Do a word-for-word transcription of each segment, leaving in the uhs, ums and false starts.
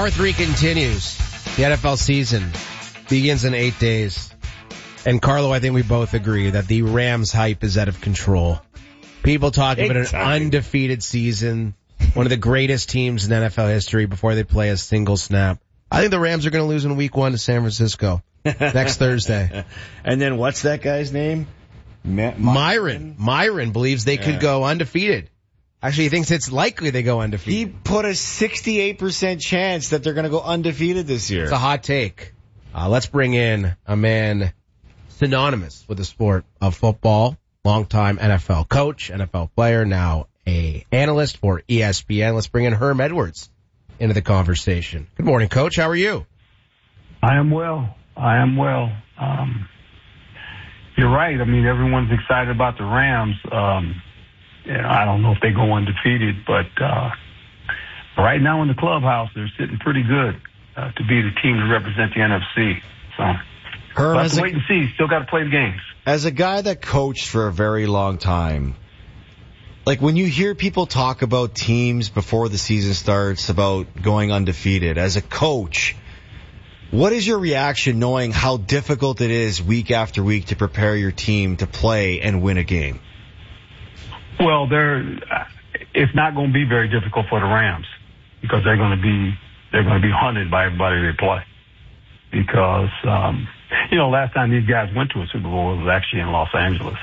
Hour three continues. The N F L season begins in eight days. And Carlo, I think we both agree that the Rams hype is out of control. People talk about an undefeated season, one of the greatest teams in N F L history before they play a single snap. I think the Rams are going to lose in week one to San Francisco next Thursday. And then what's that guy's name? Ma- Myron. Myron believes they yeah. could go undefeated. Actually, he thinks it's likely they go undefeated. He put a sixty-eight percent chance that they're going to go undefeated this year. It's a hot take. Uh, let's bring in a man synonymous with the sport of football, longtime N F L coach, N F L player, now a analyst for E S P N. Let's bring in Herm Edwards into the conversation. Good morning, Coach. How are you? I am well. I am well. Um, you're right. I mean, everyone's excited about the Rams. Um, you know, I don't know if they go undefeated, but uh, right now in the clubhouse, they're sitting pretty good uh, to be the team to represent the N F C. So Herm, we'll have to wait and see. Still got to play the games. As a guy that coached for a very long time, like when you hear people talk about teams before the season starts about going undefeated, as a coach, what is your reaction knowing how difficult it is week after week to prepare your team to play and win a game? Well, they're, it's not going to be very difficult for the Rams because they're going to be they're going to be hunted by everybody they play. Because um, you know, last time these guys went to a Super Bowl it was actually in Los Angeles,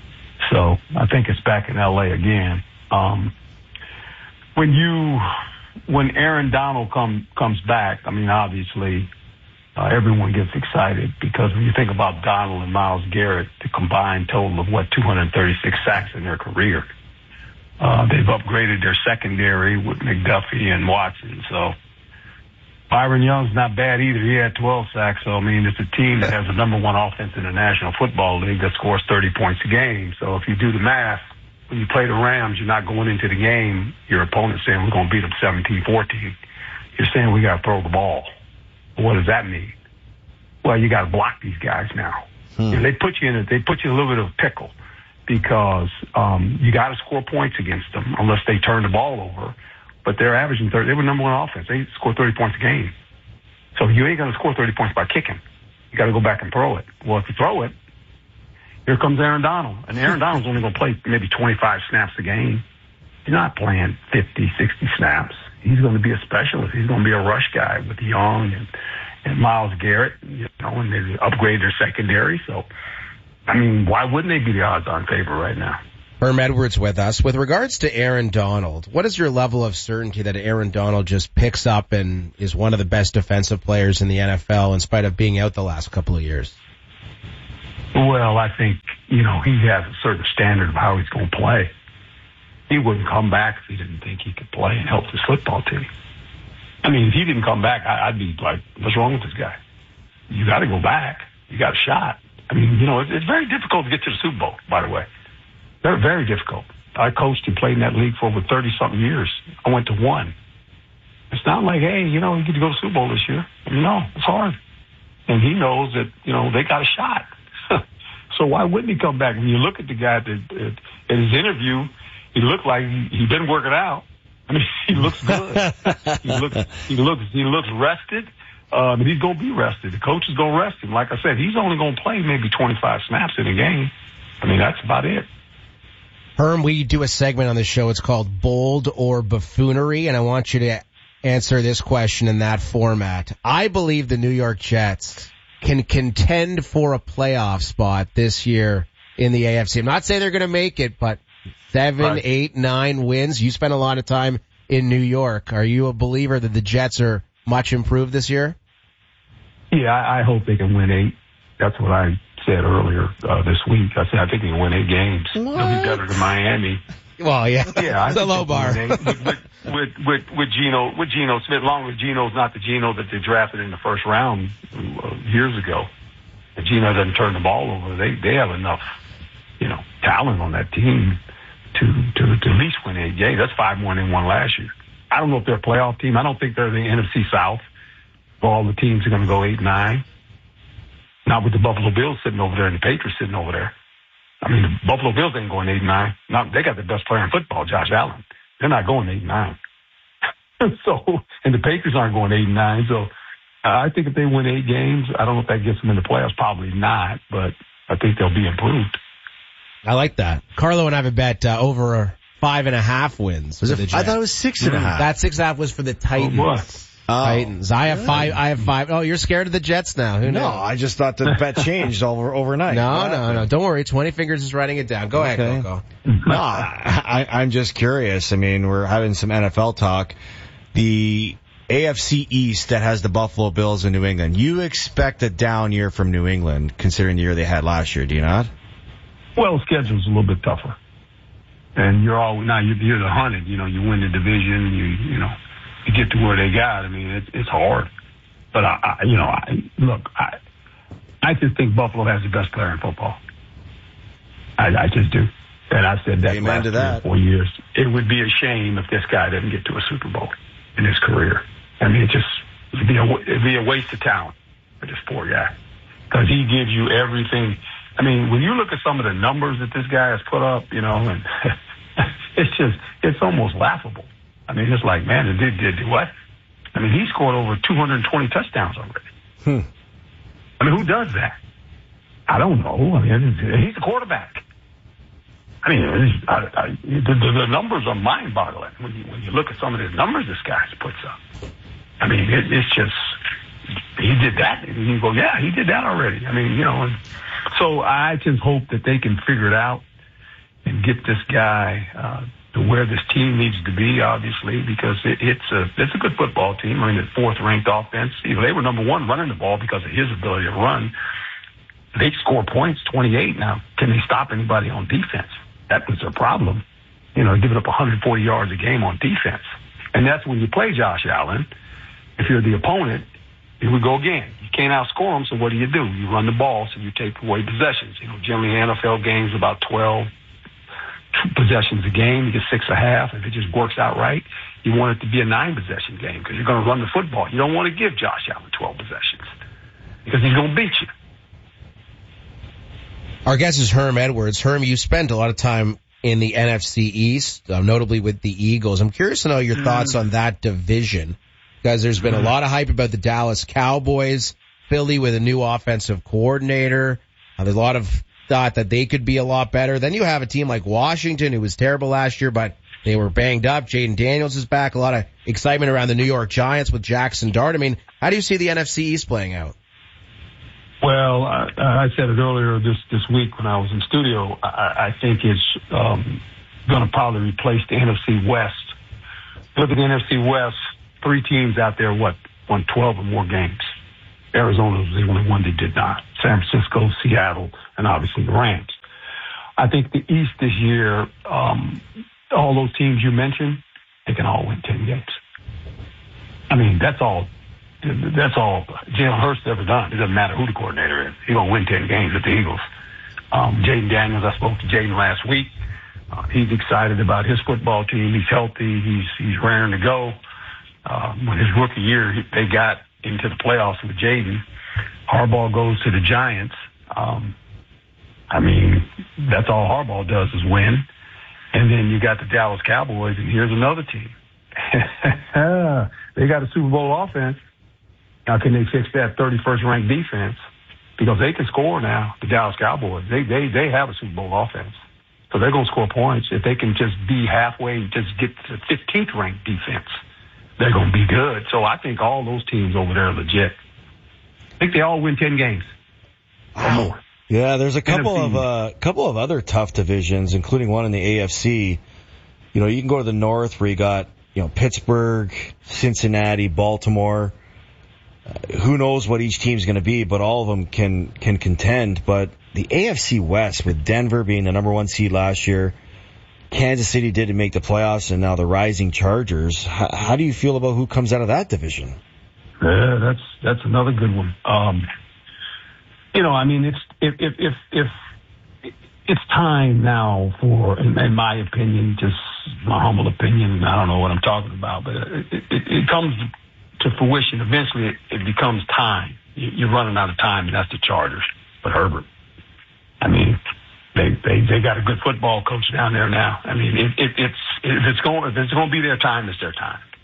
so I think it's back in L A again. Um, when you when Aaron Donald come comes back, I mean, obviously. Uh, everyone gets excited because when you think about Donald and Myles Garrett, the combined total of, what, two hundred thirty-six sacks in their career. Uh, they've upgraded their secondary with McDuffie and Watson. So Byron Young's not bad either. He had twelve sacks. So, I mean, it's a team that has the number one offense in the National Football League that scores thirty points a game. So if you do the math, when you play the Rams, you're not going into the game, your opponent saying we're going to beat them seventeen fourteen. You're saying we got to throw the ball. What does that mean? Well, you got to block these guys now. Hmm. And they put you in a, they put you in a little bit of a pickle because um, you got to score points against them unless they turn the ball over. But they're averaging thirty. They were number one offense. They score thirty points a game. So you ain't going to score thirty points by kicking. You got to go back and throw it. Well, if you throw it, here comes Aaron Donald, and Aaron Donald's only going to play maybe twenty-five snaps a game. He's not playing fifty, sixty snaps. He's going to be a specialist. He's going to be a rush guy with Young and, and Myles Garrett, you know, and they upgrade their secondary. So, I mean, why wouldn't they be the odds-on favorite right now? Herm Edwards with us. With regards to Aaron Donald, what is your level of certainty that Aaron Donald just picks up and is one of the best defensive players in the N F L in spite of being out the last couple of years? Well, I think, you know, he has a certain standard of how he's going to play. He wouldn't come back if he didn't think he could play and help this football team. I mean, if he didn't come back, I'd be like, what's wrong with this guy? You got to go back. You got a shot. I mean, you know, it's, it's very difficult to get to the Super Bowl, by the way. Very, very difficult. I coached and played in that league for over thirty-something years. I went to one. It's not like, hey, you know, you get to go to the Super Bowl this year. I mean, no, it's hard. And he knows that, you know, they got a shot. So why wouldn't he come back? When you look at the guy that, at, at his interview, he looked like he, he'd been working out. I mean, he looks good. he looks, he looks, he looks rested. Um, and he's going to be rested. The coach is going to rest him. Like I said, he's only going to play maybe twenty-five snaps in a game. I mean, that's about it. Herm, we do a segment on the show. It's called Bold or Buffoonery, and I want you to answer this question in that format. I believe the New York Jets can contend for a playoff spot this year in the A F C. I'm not saying they're going to make it, but seven, right. eight, nine wins. You spent a lot of time in New York. Are you a believer that the Jets are much improved this year? Yeah, I, I hope they can win eight. That's what I said earlier uh, this week. I said I think they can win eight games. What? They'll be better than Miami. Well, yeah, yeah, it's a low bar. with, with, with, with, with Geno, with Geno Smith, long as Geno's not the Geno that they drafted in the first round uh, years ago. If Geno doesn't turn the ball over, they they have enough, you know, talent on that team to to, to at least win eight games. That's five more than one last year. I don't know if they're a playoff team. I don't think they're the N F C South. All the teams are going to go eight, nine. Not with the Buffalo Bills sitting over there and the Patriots sitting over there. I mean, the Buffalo Bills ain't going eight, nine. Not, they got the best player in football, Josh Allen. They're not going eight, nine. So, and the Patriots aren't going eight and nine. So, I think if they win eight games, I don't know if that gets them in the playoffs. Probably not, but I think they'll be improved. I like that. Carlo and I have a bet uh, over five and a half wins. Was for it, the Jets. I thought it was six and a half. That six and a half was for the Titans. Oh, boy. Oh. Titans. I have five. I have five. Oh, you're scared of the Jets now? Who knows? No, I just thought the bet changed over overnight. No, yeah. no, no. Don't worry. Twenty Fingers is writing it down. Go Okay. ahead, Coco. No, I, I'm just curious. I mean, we're having some N F L talk. The A F C East that has the Buffalo Bills in New England. You expect a down year from New England, considering the year they had last year, do you not? Well, the schedule's a little bit tougher. And you're all, now you're, you're the hunted, you know, you win the division, you, you know, you get to where they got. I mean, it's, it's hard. But I, I you know, I, look, I, I just think Buffalo has the best player in football. I, I just do. And I said that Amen last to that. three or four years. It would be a shame if this guy doesn't get to a Super Bowl in his career. I mean, it just, it'd be a, it'd be a waste of talent for this poor guy. Because he gives you everything. I mean, when you look at some of the numbers that this guy has put up, you know, and it's just, it's almost laughable. I mean, it's like, man, did, did, did what? I mean, he scored over two hundred twenty touchdowns already. Hmm. I mean, who does that? I don't know. I mean, he's a quarterback. I mean, I, I, the, the, the numbers are mind-boggling when you, when you look at some of the numbers this guy puts up. I mean, it, it's just, he did that. And you go, yeah, he did that already. I mean, you know, and so I just hope that they can figure it out and get this guy uh, to where this team needs to be, obviously, because it, it's a it's a good football team. I mean, the fourth-ranked offense. You know, they were number one running the ball because of his ability to run. They score points, twenty-eight. Now, can they stop anybody on defense? That was their problem. You know, giving up one hundred forty yards a game on defense. And that's when you play Josh Allen. If you're the opponent, here we go again. You can't outscore them, so what do you do? You run the ball, so you take away possessions. You know, generally N F L games about twelve possessions a game. You get six and a half. If it just works out right, you want it to be a nine-possession game because you're going to run the football. You don't want to give Josh Allen twelve possessions because he's going to beat you. Our guest is Herm Edwards. Herm, you spent a lot of time in the N F C East, uh, notably with the Eagles. I'm curious to know your mm. thoughts on that division, because there's been mm. a lot of hype about the Dallas Cowboys, Philly with a new offensive coordinator. Uh, there's a lot of thought that they could be a lot better. Then you have a team like Washington, who was terrible last year, but they were banged up. Jaden Daniels is back. A lot of excitement around the New York Giants with Jackson Dart. I mean, how do you see the N F C East playing out? Well, I, I said it earlier this, this week when I was in studio. I, I think it's um, going to probably replace the N F C West. Look at the N F C West, three teams out there, what, won twelve or more games. Arizona was the only one that did not. San Francisco, Seattle, and obviously the Rams. I think the East this year, um, all those teams you mentioned, they can all win ten games. I mean, that's all. That's all Jalen Hurts ever done. It doesn't matter who the coordinator is. He's going to win ten games with the Eagles. Um, Jaden Daniels, I spoke to Jaden last week. Uh, he's excited about his football team. He's healthy. He's he's raring to go. Uh, when his rookie year, they got into the playoffs with Jaden. Harbaugh goes to the Giants. Um, I mean, that's all Harbaugh does is win. And then you got the Dallas Cowboys, and here's another team. They got a Super Bowl offense. How can they fix that thirty-first ranked defense? Because they can score now, the Dallas Cowboys. They they they have a Super Bowl offense. So they're going to score points. If they can just be halfway, just get to the fifteenth ranked defense, they're going to be good. So I think all those teams over there are legit. I think they all win ten games or more. Yeah, there's a couple N F C. of uh, couple of other tough divisions, including one in the A F C. You know, you can go to the North where you got, you know, Pittsburgh, Cincinnati, Baltimore. Uh, who knows what each team's going to be, but all of them can can contend. But the A F C West, with Denver being the number one seed last year, Kansas City didn't make the playoffs, and now the rising Chargers. How, how do you feel about who comes out of that division? Yeah, that's that's another good one. Um, you know, I mean, it's if if if, if it's time now for, in, in my opinion, just my humble opinion. I don't know what I'm talking about, but it, it, it comes to fruition. Eventually, it, it becomes time. You're running out of time, and that's the Chargers. But Herbert, I mean, they they they got a good football coach down there now. I mean, it, it, it's if it's going if it's going to be their time, it's their time.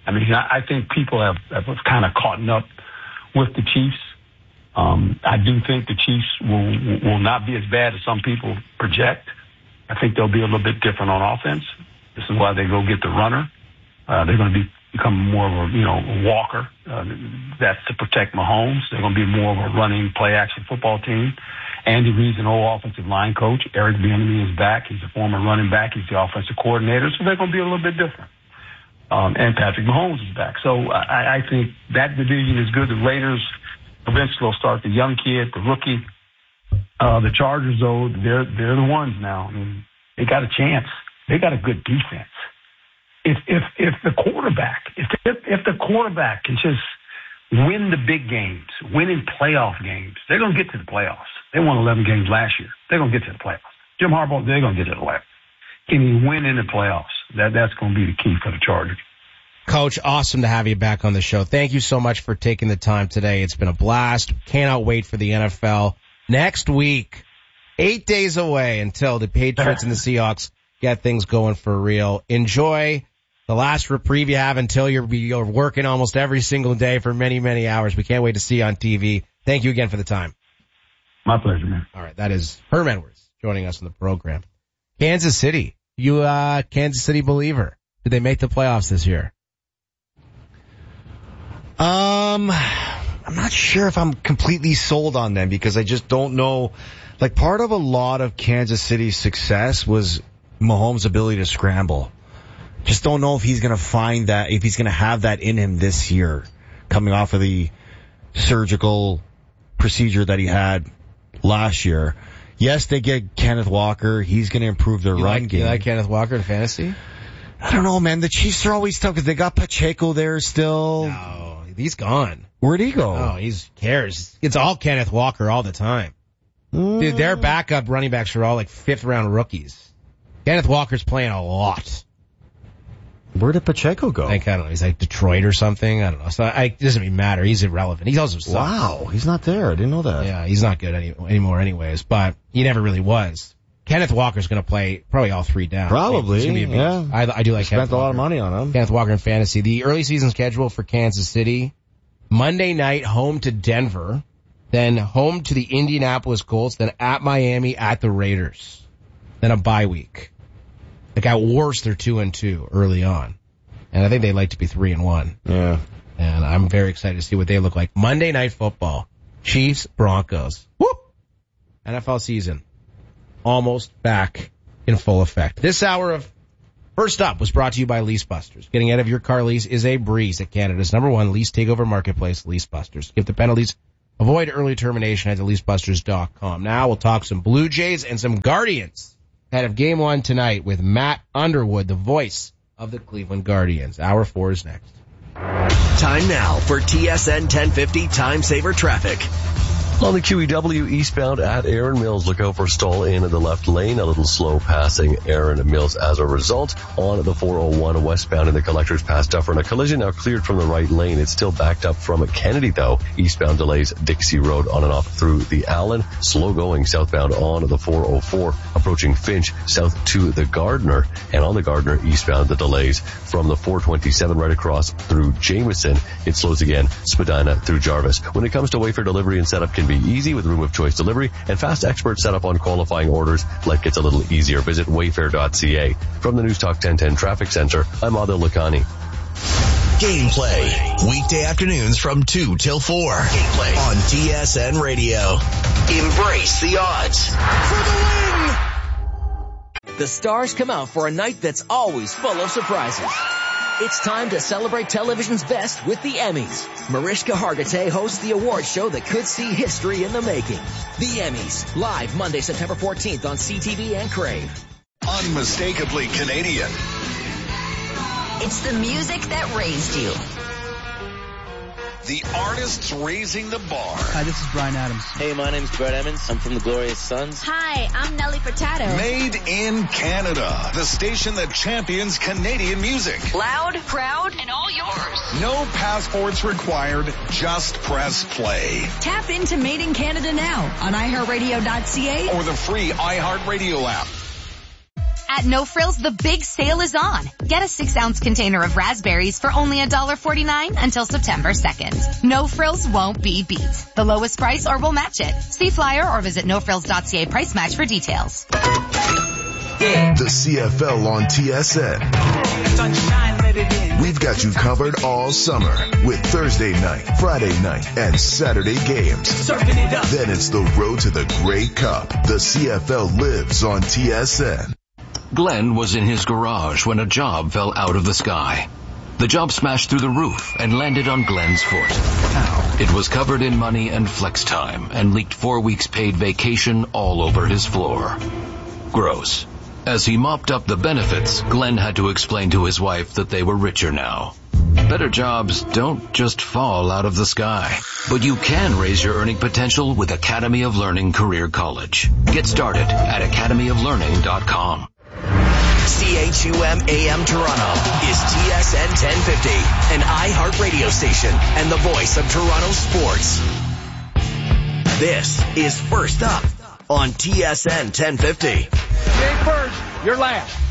I mean, I, I think people have, have kind of caught up with the Chiefs. Um, I do think the Chiefs will will not be as bad as some people project. I think they'll be a little bit different on offense. This is why they go get the runner. Uh, they're going to be become more of a, you know, walker. Uh, that's to protect Mahomes. They're going to be more of a running, play-action football team. Andy Reid's an old offensive line coach. Eric Bieniemy is back. He's a former running back. He's the offensive coordinator. So they're going to be a little bit different. Um, and Patrick Mahomes is back. So I, I think that division is good. The Raiders eventually will start the young kid, the rookie. Uh, the Chargers, though, they're, they're the ones now. I mean, they got a chance. They got a good defense. If, if, if the quarterback, if, if, if the quarterback can just win the big games, win in playoff games, they're going to get to the playoffs. They won eleven games last year. They're going to get to the playoffs. Jim Harbaugh, they're going to get to the playoffs. Can he win in the playoffs? That, that's going to be the key for the Chargers. Coach, awesome to have you back on the show. Thank you so much for taking the time today. It's been a blast. Cannot wait for the N F L next week. Eight days away until the Patriots and the Seahawks get things going for real. Enjoy the last reprieve you have until you're, you're working almost every single day for many, many hours. We can't wait to see you on T V. Thank you again for the time. My pleasure, man. All right. That is Herm Edwards joining us in the program. Kansas City. You, uh, Kansas City believer. Did they make the playoffs this year? Um, I'm not sure if I'm completely sold on them because I just don't know. Like, part of a lot of Kansas City's success was Mahomes' ability to scramble. Just don't know if he's going to find that, if he's going to have that in him this year, coming off of the surgical procedure that he had last year. Yes, they get Kenneth Walker. He's going to improve their you run like, game. You like Kenneth Walker in fantasy? I don't know, man. The Chiefs are always tough because they got Pacheco there still. No, he's gone. Where'd he go? Oh, he's cares. It's all Kenneth Walker all the time. Mm. Dude, their backup running backs are all like fifth round rookies. Kenneth Walker's playing a lot. Where did Pacheco go? Like, I don't know. He's like Detroit or something. I don't know. So I, it doesn't even matter. He's irrelevant. He's also sucks. Wow, he's not there. I didn't know that. Yeah, he's not good any, anymore anyways, but he never really was. Kenneth Walker's going to play probably all three down. Probably, be yeah. I, I do like Spent Kenneth a lot Walker. of money on him. Kenneth Walker in fantasy. The early season schedule for Kansas City, Monday night home to Denver, then home to the Indianapolis Colts, then at Miami, at the Raiders, then a bye week. It got worse. They're two and two early on. And I think they'd like to be three and one. Yeah. And I'm very excited to see what they look like. Monday Night Football. Chiefs, Broncos. Woo! N F L season. Almost back in full effect. This hour of First Up was brought to you by Lease Busters. Getting out of your car lease is a breeze at Canada's number one lease takeover marketplace, Lease Busters. Skip the penalties. Avoid early termination at the lease busters dot com. Now we'll talk some Blue Jays and some Guardians ahead of game one tonight with Matt Underwood, the voice of the Cleveland Guardians. Hour four is next. Time now for T S N ten fifty Time Saver Traffic. On the Q E W eastbound at Aaron Mills, look out for stall in the left lane. A little slow passing Aaron Mills as a result. On the four oh one westbound in the Collectors Pass Dufferin, a collision now cleared from the right lane. It's still backed up from Kennedy though. Eastbound delays Dixie Road on and off through the Allen. Slow going southbound on the four oh four, approaching Finch south to the Gardner. And on the Gardner eastbound, the delays from the four twenty-seven right across through Jameson. It slows again Spadina through Jarvis. When it comes to Wayfair delivery and setup, can be easy with room of choice delivery and fast expert setup on qualifying orders. Life gets a little easier. Visit wayfair dot c a. From the News Talk ten ten Traffic Center, I'm Adil Lakhani. Gameplay. Weekday afternoons from two till four. Gameplay on T S N Radio. Embrace the odds. For the win! The stars come out for a night that's always full of surprises. It's time to celebrate television's best with the Emmys. Mariska Hargitay hosts the award show that could see history in the making. The Emmys, live Monday, September fourteenth on C T V and Crave. Unmistakably Canadian. It's the music that raised you. The artists raising the bar. Hi, this is Bryan Adams. Hey, my name's Brett Emmons. I'm from the Glorious Sons. Hi, I'm Nelly Furtado. Made in Canada. The station that champions Canadian music. Loud, proud, and all yours. No passports required. Just press play. Tap into Made in Canada now on i heart radio dot c a or the free iHeartRadio app. At No Frills, the big sale is on. Get a six ounce container of raspberries for only one dollar forty-nine until September second. No Frills won't be beat. The lowest price or we'll match it. See flyer or visit no frills dot c a price match for details. The C F L on T S N. We've got you covered all summer with Thursday night, Friday night, and Saturday games. Then it's the road to the Grey Cup. The C F L lives on T S N. Glenn was in his garage when a job fell out of the sky. The job smashed through the roof and landed on Glenn's foot. How? It was covered in money and flex time and leaked four weeks paid vacation all over his floor. Gross. As he mopped up the benefits, Glenn had to explain to his wife that they were richer now. Better jobs don't just fall out of the sky, but you can raise your earning potential with Academy of Learning Career College. Get started at academy of learning dot com. C H U M A M Toronto is T S N ten fifty, an iHeart radio station and the voice of Toronto sports. This is First Up on T S N ten fifty. Jake Bird, you're last.